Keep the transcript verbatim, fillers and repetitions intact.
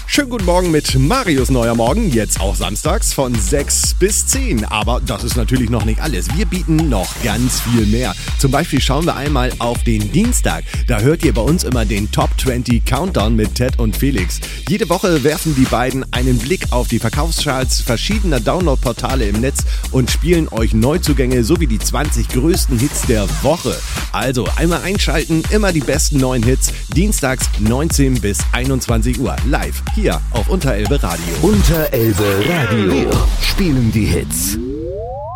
Schönen guten Morgen mit Marius Neuer Morgen, jetzt auch samstags von sechs bis zehn. Aber das ist natürlich noch nicht alles. Wir bieten noch ganz viel mehr. Zum Beispiel schauen wir einmal auf den Dienstag. Da hört ihr bei uns immer den Top zwanzig Countdown mit Ted und Felix. Jede Woche werfen die beiden einen Blick auf die Verkaufscharts verschiedener Downloadportale im Netz und spielen euch Neuzugänge sowie die zwanzig größten Hits der Woche. Also einmal einschalten, immer die besten neuen Hits. Dienstags neunzehn bis einundzwanzig Uhr live hier auf Unterelbe Radio. Unterelbe Radio spielen die Hits.